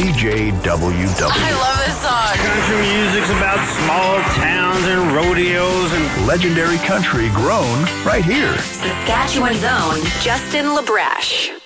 CJWW. I love this song. Country music's about small towns and rodeos and Legendary country grown right here. Saskatchewan's own Justin LaBreche.